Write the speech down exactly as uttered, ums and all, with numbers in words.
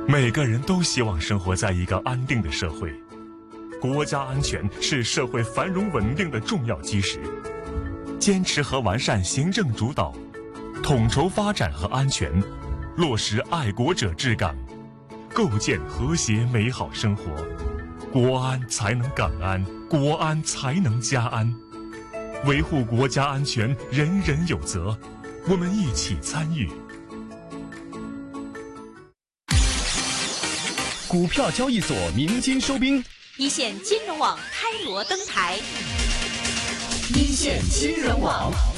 每个人都希望生活在一个安定的社会，国家安全是社会繁荣稳定的重要基石。坚持和完善行政主导，统筹发展和安全，落实爱国者治港，构建和谐美好生活，国安才能港安，国安才能家安。维护国家安全，人人有责，我们一起参与。 股票交易所鸣金收兵， 一线金融网开锣登台， 一线金融网。